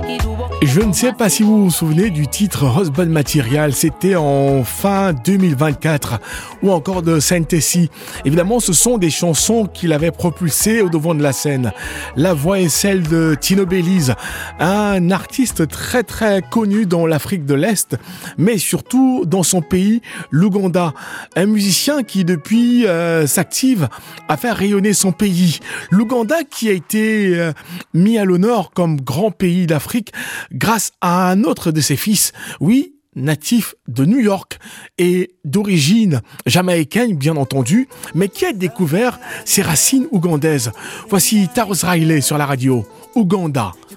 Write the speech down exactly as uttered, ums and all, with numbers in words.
Je ne sais pas si vous vous souvenez du titre Husband Material, c'était en fin deux mille vingt-quatre, ou encore de Saint-Essie. Évidemment, ce sont des chansons qu'il avait propulsées au devant de la scène. La voix est celle de Tino Belize, un artiste très très connu dans l'Afrique de l'Est, mais surtout dans son pays, l'Ouganda. Un musicien qui depuis euh, s'active à faire rayonner son pays. L'Ouganda qui a été euh, mis à l'honneur comme grand pays d'Afrique grâce à un autre de ses fils, oui, natif de New York et d'origine jamaïcaine bien entendu, mais qui a découvert ses racines ougandaises. Voici Tarrus Riley sur la radio, Ouganda.